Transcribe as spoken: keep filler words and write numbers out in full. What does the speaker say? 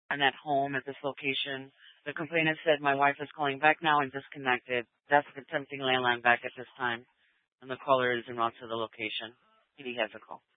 I'm at home at this location. The complainant said my wife is calling back now and disconnected. That's attempting landline back at this time. And the caller is en route to the location. He has a call.